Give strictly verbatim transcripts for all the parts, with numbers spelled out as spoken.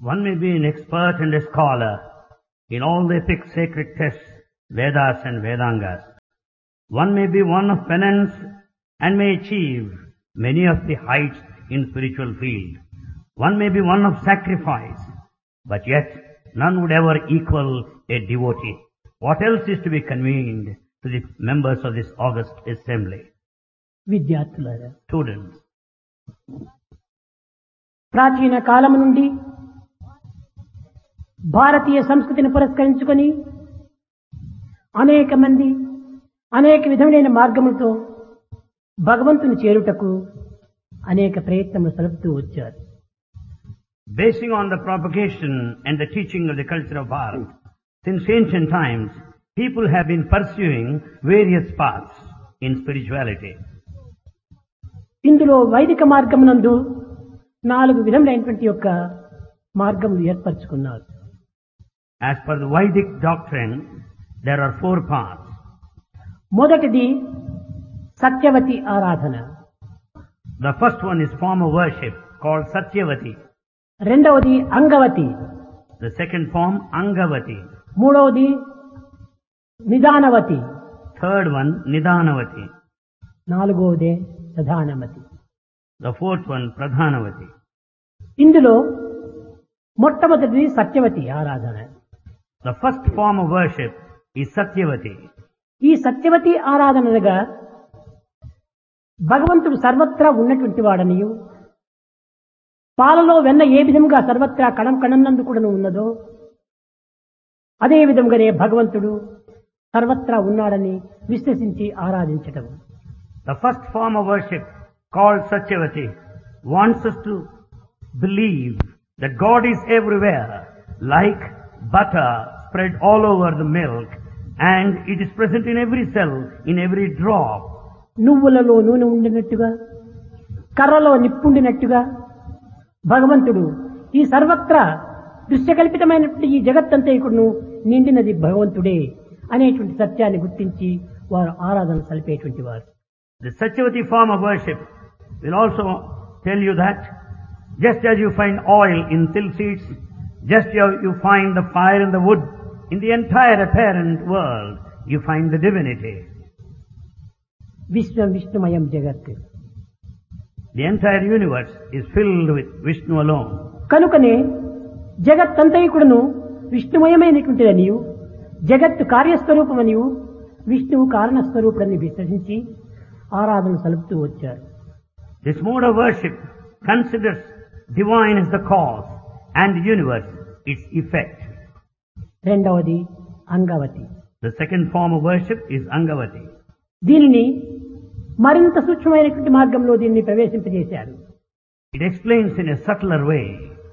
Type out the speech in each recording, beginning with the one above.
One may be an expert and a scholar in all the epic sacred texts, Vedas and Vedangas. One may be one of penance and may achieve many of the heights in spiritual field. One may be one of sacrifice, but yet none would ever equal a devotee. What else is to be convened to the members of this august assembly? విద్యార్థులారా, Students, ప్రాచీన కాలము నుండి భారతీయ సంస్కృతిని పురస్కరించుకొని అనేక మంది అనేక విధమైన మార్గములతో భగవంతుని చేరుటకు అనేక ప్రయత్నములు సలుపుతూ వచ్చారు. basing on the propagation and the teaching of the culture of Bharat, since ancient times, people have been pursuing various paths in spirituality. ఇందులో వైదిక మార్గమునందు నాలుగు విధములైనటువంటి యొక్క మార్గములు ఏర్పరచుకున్నారు. As per the Vedic doctrine, there are four paths. మొదటిది సత్యవతి ఆరాధన, The first one is form of worship called Satyavati. రెండవది Angavati, The second form, Angavati. మూడవది నిదానవతి, Third one, Nidanavati. నాలుగవదే ప్రధానమతి. The fourth one, Pradhanavati. ఇందులో మొట్టమొదటిది సత్యవతి ఆరాధన. The first form of worship is Satyavati. ఈ సత్యవతి ఆరాధనగా భగవంతుడు సర్వత్రా ఉన్నటువంటి వాడనియు, పాలలో వెన్న ఏ విధంగా సర్వత్రా కణం కణంనందు కూడా ఉన్నదో అదే విధంగానే భగవంతుడు సర్వత్రా ఉన్నాడని విశ్వసించి ఆరాధించటం. The first form of worship called Satyavati wants us to believe that God is everywhere, like butter spread all over the milk, and it is present in every cell, in every drop. నువ్వులలో నూనె ఉండినట్టుగా, కర్రలో నిప్పుండినట్టుగా భగవంతుడు ఈ సర్వత్రా దృశ్యకల్పితమైనటువంటి ఈ జగత్తంతైకుడును నిండినది భగవంతుడే అనేటువంటి సత్యాన్ని గుర్తించి వారు ఆరాధన సలిపేటువంటి వారు. The Satyavati form of worship will also tell you that just as you find oil in till seeds, just as you find the fire in the wood, in the entire apparent world, you find the divinity. విశ్వం విష్ణుమయం జగత్. The entire universe is filled with Vishnu alone. కనుకనే జగత్తంతైకుడును విష్ణుమయమైనటువంటిదనియు, జగత్తు కార్యస్వరూపమనియు, విష్ణువు కారణస్వరూపుడని విశ్వసించి ఆరాధన సలుపుతూ వచ్చారు. This mode of worship considers divine as the cause and the universe its effect. రెండవది Angavati. The second form of worship is Angavati. దీనిని మరింత సూక్ష్మమైనటువంటి మార్గంలో దీన్ని ప్రవేశింపజేశారు. It explains in a subtler way.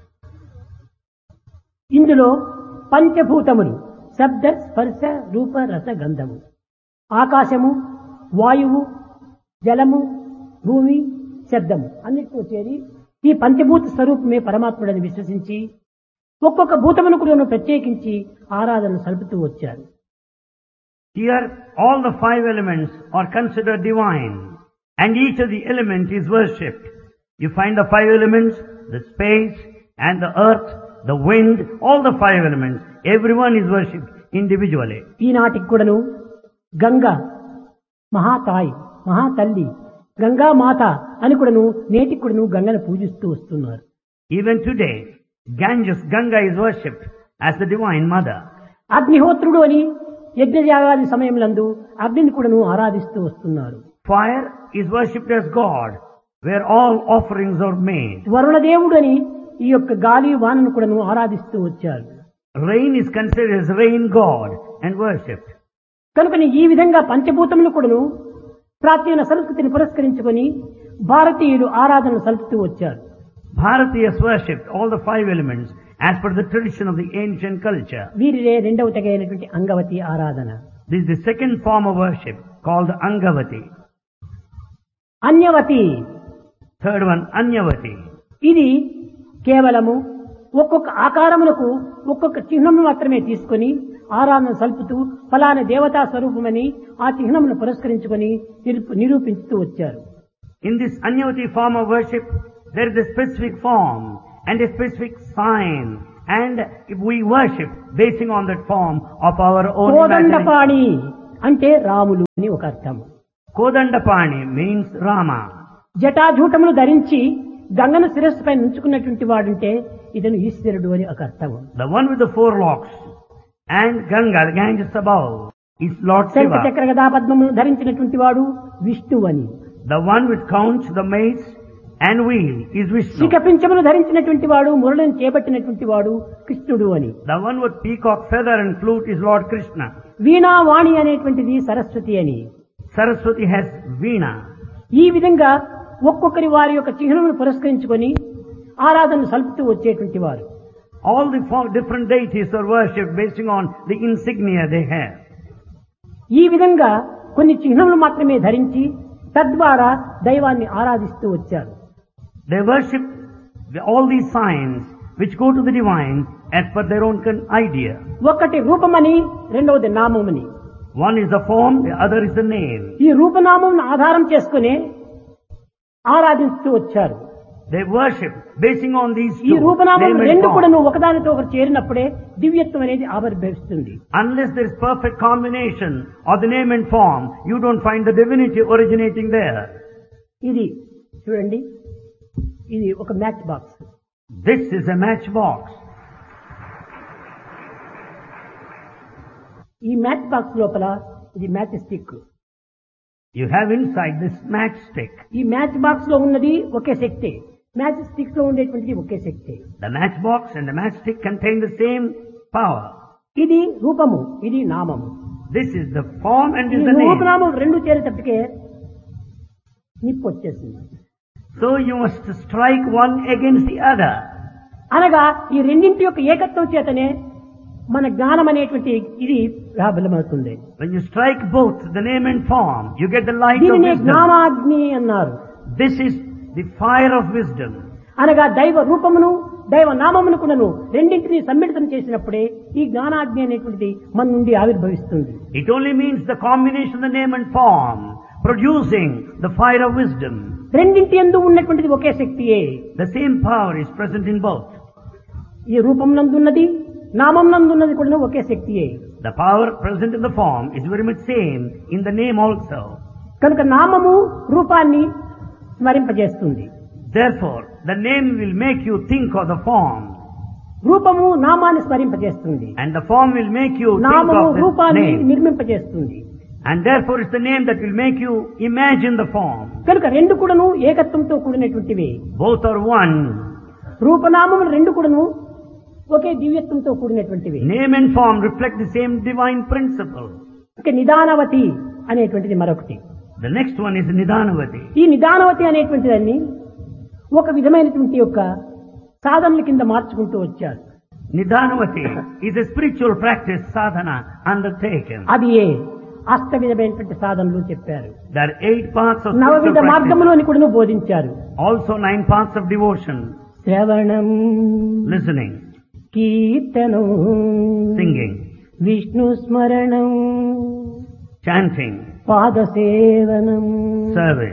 ఇందులో పంచభూతములు శబ్ద స్పర్శ రూప రస గంధము, ఆకాశము, వాయువు, జలము, భూమి, శబ్దము అన్నిటితో చేరి ఈ పంచభూత స్వరూపమే పరమాత్ముడని విశ్వసించి ఒక్కొక్క భూతమును కూడా ప్రత్యేకించి ఆరాధన సలుపుతూ వచ్చారు. Here all the five elements are considered divine and each of the element is worshipped. You find the five elements, the space and the earth, the wind, all the five elements, everyone is worshipped individually. ఈనాటికి కూడాను గంగ మహాతాయి, మహాతల్లి, గంగా మాత అని కూడాను నేటికి కూడాను గంగను పూజిస్తూ వస్తున్నారు. Even today, Ganges, Ganga is worshipped as the divine mother. అగ్నిహోత్రుడు అని యజ్ఞయాగాది సమయములందు అగ్నిని కూడాను ఆరాధిస్తూ వస్తున్నారు. Fire is worshipped as God, where all offerings are made. వరుణదేవుడు అని ఈ యొక్క గాలి వానను కూడాను ఆరాధిస్తూ వచ్చారు. Rain is considered as rain god and worshipped. కనుకని ఈ విధంగా పంచభూతములు కూడాను ప్రాచీన సంస్కృతిని పురస్కరించుకొని భారతీయులు ఆరాధన సలుపుతూ వచ్చారు. Bharatiyas worshipped all the five elements as per the tradition of the ancient culture. వీరిరే రెండవ తెగైనటువంటి అంగవతి ఆరాధన. This is the second form of worship called Angavati. అన్యవతి. Third one, Anyavati. ఇది కేవలము ఒక్కొక్క ఆకారములకు ఒక్కొక్క చిహ్నము మాత్రమే తీసుకొని ఆరాధన సల్పుతూ ఫలానా దేవతా స్వరూపమని ఆ చిహ్నమును పురస్కరించుకొని నిరూపించుతూ వచ్చారు. In this Anyavati form of worship, there is a specific form and a specific sign. And if we worship basing on that form of our own imagination. Kodandapani అంటే రాములు అని ఒక అర్థం. Kodandapani means Rama. జటాజూటములు ధరించి గంగను శిరస్సుపై ఉంచుకున్నటువంటి వాడుంటే ఇతను ఈశ్వరుడు అని ఒక అర్థం. The one with the four locks and Ganga, the Ganges above, is Lord శంఖ Shiva. చక్ర గదా పద్మములు ధరించినటువంటి వాడు విష్ణువు అని. The one with conch, the mace and wheel is Vishnu. శిఖపించములు ధరించినటువంటి వాడు మురళిని చేపట్టినటువంటి వాడు కృష్ణుడు అని. The one with peacock feather and flute is Lord Krishna. వీణా వాణి అనేటువంటిది సరస్వతి అని. Saraswati has Veena. ఈ విధంగా ఒక్కొక్కరి వారి యొక్క చిహ్నమును పురస్కరించుకొని ఆరాధన సల్పుతూ వచ్చేటువంటి వారు. All the four different deities are worshipped basing on the insignia they have. ఈ విధంగా కొన్ని చిహ్నములు మాత్రమే ధరించి తద్వారా దైవాన్ని ఆరాధిస్తూ వచ్చారు. They worship the, all these signs which go to the divine as per their own con- idea. ఒకటి రూపమని, రెండవది నామమని. One is the form, the other is the name. ఈ రూపనామం ఆధారం చేసుకుని ఆరాధిస్తూ వచ్చారు. They worship basing on these ఈ two, రూపనామం name and రెండు కూడా form. నువ్వు ఒకదానితో ఒకరు చేరినప్పుడే దివ్యత్వం అనేది ఆవిర్భవిస్తుంది. Unless there is perfect combination of the name and form, you don't find the divinity originating there. ఇది చూడండి, ఇది ఒక match box. This is a matchbox. ఈ మ్యాచ్ బాక్స్ లోపల ఇది match stick. You have inside this matchstick. ఈ match box లో ఉన్నది ఒకే శక్తి, మ్యాచ్ స్టిక్ లో ఉండేటువంటిది ఒకే శక్తి. The matchbox and the matchstick contain the same power. ఇది రూపము, ఇది నామము. This is the form and ఈ is the name. రూపనామం రెండు చేరేటప్పటికే నిప్పు వచ్చేసింది. So you must strike one against the other. అనగా ఈ రెండింటి యొక్క ఏకత్వం చేతనే మన జ్ఞానం అనేటువంటి ఇది ప్రాబలమవుతుంది. When you strike both the name and form, you get the light of దీనినే wisdom. జ్ఞానాగ్ని అన్నారు. This is the fire of wisdom. అనగా దైవ రూపమును దైవ నామమునుకును రెండింటినీ సమ్మిళితం చేసినప్పుడే ఈ జ్ఞానాగ్ని అనేటువంటిది మన నుండి ఆవిర్భవిస్తుంది. It only means the combination of the name and form, producing the fire of wisdom. రెండింటి యందు ఉన్నటువంటిది ఒకే శక్తియే. The same power is present in both. ఈ రూపం నందున్నది నామం నందున్నది కూడా ఒకే శక్తియే. The power present in the form is very much same in the name also. కనుక నామము రూపాన్ని స్మరింపజేస్తుంది. Therefore, the name will make you think of the form, రూపము నామాన్ని స్మరింపజేస్తుంది. and the form will make you think నామము of the రూపాన్ని name. నిర్మింపజేస్తుంది. And therefore it's the name that will make you imagine the form. కనుక రెండు కూడాను ఏకత్వంతో కూడినటువంటివి. Both are one. రూపనామములు రెండు కూడాను ఒకే దివ్యత్వంతో కూడినటువంటివి. Name and form reflect the same divine principle. ఇక నిదానవతి అనేటువంటిది మరొకటి. The next one is Nidanavati. ఈ నిదానవతి అనేటువంటి దాన్ని ఒక విధమైనటువంటి యొక్క సాధనల కింద మార్చుకుంటూ వచ్చారు. Nidanavati is a spiritual practice sadhana undertaken. అది ఏ అష్ట విధమైనటువంటి సాధనలు చెప్పారు. There are eight parts of నవవిధ spiritual practice. మార్గములోని కూడా బోధించారు. Also nine parts of devotion. శ్రవణం, Listening, కీర్తనం, singing, విష్ణు స్మరణం, chanting, పాదసేవనం, service.